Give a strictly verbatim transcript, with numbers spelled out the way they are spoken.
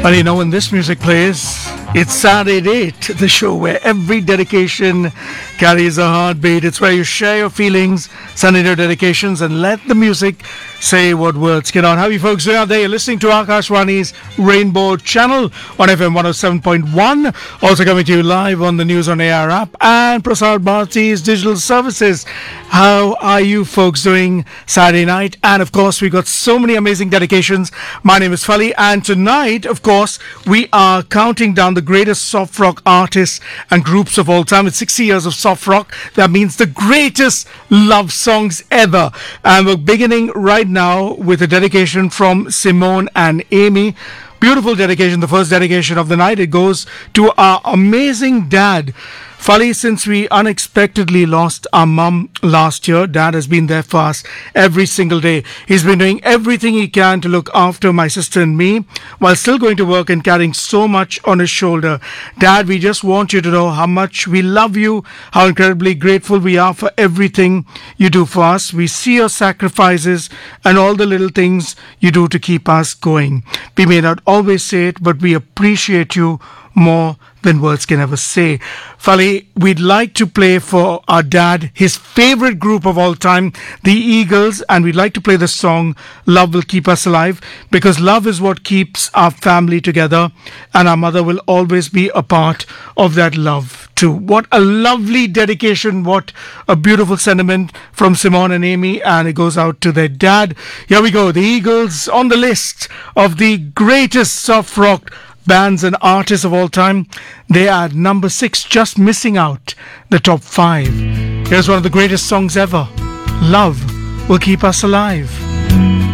Well, you know, when this music plays, it's Saturday Date, the show where every dedication carries a heartbeat. It's where you share your feelings, Sunday Day dedications, and let the music say what words cannot. How are you folks doing out there? You're listening to Akashwani's Rainbow Channel on F M one oh seven point one. Also coming to you live on the News on A R app and Prasad Bharati's digital services. How are you folks doing Saturday night? And of course, we got so many amazing dedications. My name is Fali, and tonight, of course, we are counting down the greatest soft rock artists and groups of all time. It's sixty years of soft rock. That means the greatest love songs ever. And we're beginning right now with a dedication from Simone and Amy. Beautiful dedication, the first dedication of the night. It goes to our amazing dad. Fali, since we unexpectedly lost our mum last year, Dad has been there for us every single day. He's been doing everything he can to look after my sister and me while still going to work and carrying so much on his shoulder. Dad, we just want you to know how much we love you, how incredibly grateful we are for everything you do for us. We see your sacrifices and all the little things you do to keep us going. We may not always say it, but we appreciate you more than words can ever say. Fali, we'd like to play for our dad his favorite group of all time, the Eagles, and we'd like to play the song Love Will Keep Us Alive, because love is what keeps our family together, and our mother will always be a part of that love too. What a lovely dedication, what a beautiful sentiment from Simone and Amy, and it goes out to their dad. Here we go, the Eagles on the list of the greatest soft rock bands and artists of all time. They are at number six, just missing out the top five. Here's one of the greatest songs ever. Love Will Keep Us Alive.